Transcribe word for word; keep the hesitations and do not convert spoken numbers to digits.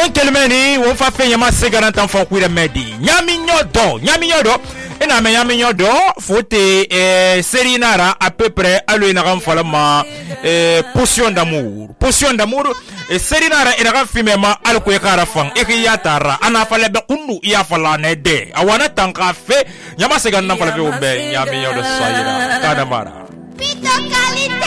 kelmeni wo fa fe yama segaranta fon kuira medi nyami nyodo nyami nyodo ina me nyami nyodo fote eh, serinara à peu près alo ina ram falama eh, potion d'amour potion d'amour eh, serinara ina ram fimema al ko yakara fan e yatara ana fala be kunu ya fala ne de awana tanka fe yama segaranta fala fe wo be nyami nyodo sayira kana mara Pito qualité.